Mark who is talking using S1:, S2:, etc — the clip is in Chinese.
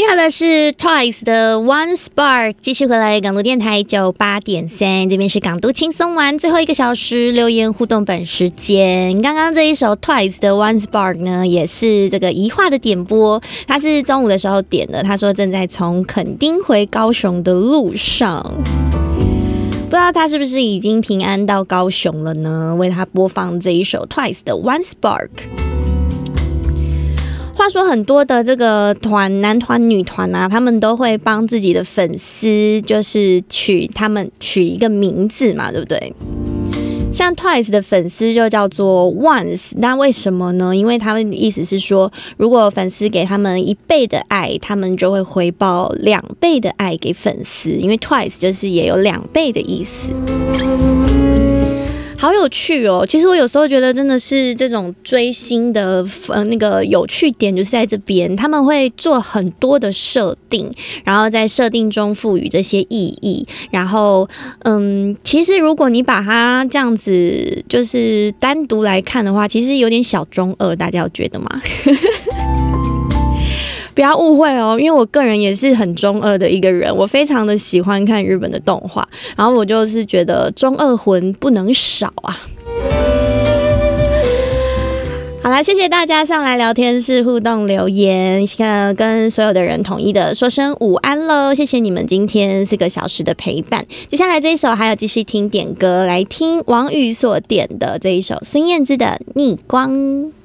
S1: 听到的是 Twice 的 One Spark， 继续回来港都电台98.3，这边是港都轻松玩最后1个小时留言互动本时间。刚刚这一首 Twice 的 One Spark 呢，也是这个宜化的点播，他是中午的时候点的，他说正在从垦丁回高雄的路上。不知道他是不是已经平安到高雄了呢？为他播放这一首 Twice 的 One Spark。话说很多的这个男团女团啊，他们都会帮自己的粉丝就是取一个名字嘛，对不对？像 Twice 的粉丝就叫做 Once， 那为什么呢？因为他们的意思是说，如果粉丝给他们1倍的爱，他们就会回报2倍的爱给粉丝，因为 Twice 就是也有2倍的意思。好有趣哦！其实我有时候觉得真的是这种追星的那个有趣点就是在这边，他们会做很多的设定，然后在设定中赋予这些意义。然后其实如果你把它这样子就是单独来看的话，其实有点小中二，大家有觉得吗？不要误会哦，因为我个人也是很中二的一个人，我非常的喜欢看日本的动画，然后我就是觉得中二魂不能少啊。好啦，谢谢大家上来聊天室互动留言，跟所有的人统一的说声午安喽，谢谢你们今天4个小时的陪伴。接下来这一首还有继续听点歌，来听王宇所点的这一首孙燕姿的《逆光》。